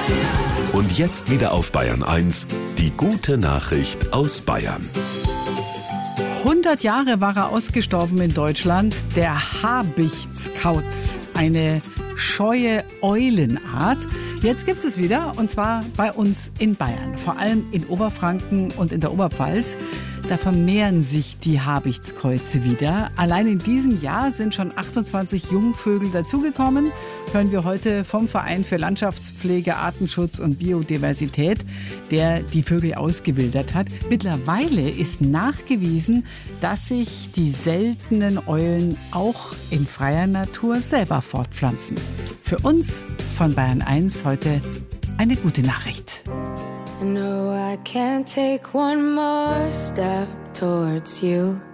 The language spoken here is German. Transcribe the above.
Und jetzt wieder auf Bayern 1, die gute Nachricht aus Bayern. 100 Jahre war er ausgestorben in Deutschland, der Habichtskauz, eine scheue Eulenart. Jetzt gibt es wieder, und zwar bei uns in Bayern, vor allem in Oberfranken und in der Oberpfalz. Da vermehren sich die Habichtskäuze wieder. Allein in diesem Jahr sind schon 28 Jungvögel dazugekommen. Hören wir heute vom Verein für Landschaftspflege, Artenschutz und Biodiversität, der die Vögel ausgewildert hat. Mittlerweile ist nachgewiesen, dass sich die seltenen Eulen auch in freier Natur selber fortpflanzen. Für uns von Bayern 1 heute eine gute Nachricht. I know I can't take one more step towards you.